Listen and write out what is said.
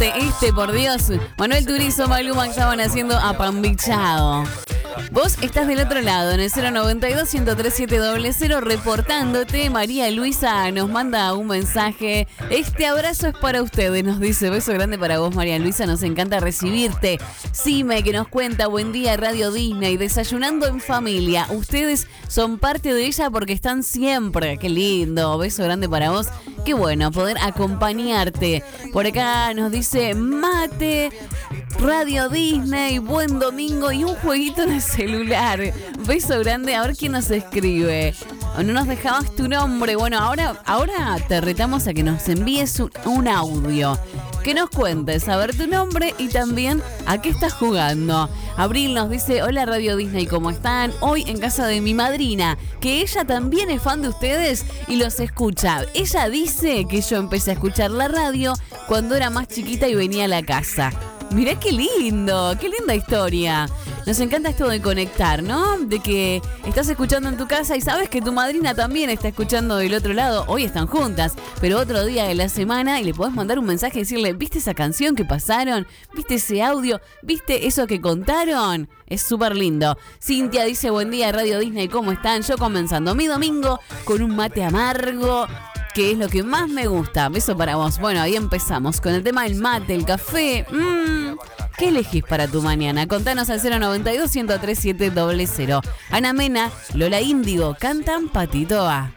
por Dios. Manuel Turizo, Maluma estaban haciendo apambichado. Vos estás del otro lado, en el 092-103-700, reportándote. María Luisa nos manda un mensaje. Este abrazo es para ustedes, nos dice. Beso grande para vos, María Luisa. Nos encanta recibirte. Sime, que nos cuenta, buen día, Radio Disney, desayunando en familia. Ustedes son parte de ella porque están siempre. Qué lindo. Beso grande para vos. Qué bueno poder acompañarte. Por acá nos dice mate, Radio Disney, buen domingo y un jueguito en el celular. Beso grande. A ver quién nos escribe. O no nos dejabas tu nombre. Bueno, ahora te retamos a que nos envíes un audio. Que nos cuentes, a ver tu nombre y también a qué estás jugando. Abril nos dice, hola Radio Disney, ¿cómo están? Hoy en casa de mi madrina, que ella también es fan de ustedes y los escucha. Ella dice que yo empecé a escuchar la radio cuando era más chiquita y venía a la casa. Mirá qué lindo, qué linda historia. Nos encanta esto de conectar, ¿no? De que estás escuchando en tu casa y sabes que tu madrina también está escuchando del otro lado. Hoy están juntas, pero otro día de la semana y le podés mandar un mensaje y decirle, ¿viste esa canción que pasaron? ¿Viste ese audio? ¿Viste eso que contaron? Es súper lindo. Cintia dice, buen día Radio Disney, ¿cómo están? Yo comenzando mi domingo con un mate amargo, que es lo que más me gusta. Beso para vos. Bueno, ahí empezamos con el tema del mate, el café. ¿Qué elegís para tu mañana? Contanos al 092-103-700. Ana Mena, Lola Índigo, cantan Patito A.